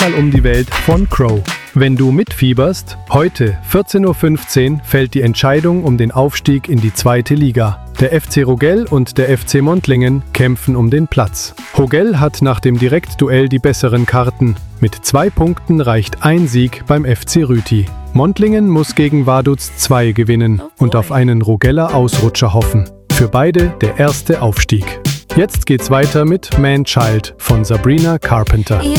Einmal um die Welt von Crow. Wenn du mitfieberst, heute 14:15 Uhr fällt die Entscheidung um den Aufstieg in die 2. Liga. Der FC Rogell und der FC Montlingen kämpfen um den Platz. Rogell hat nach dem Direktduell die besseren Karten. Mit 2 Punkten reicht ein Sieg beim FC Rüti. Montlingen muss gegen Vaduz 2 gewinnen und auf einen Rogeller Ausrutscher hoffen. Für beide der erste Aufstieg. Jetzt geht's weiter mit Man Child von Sabrina Carpenter.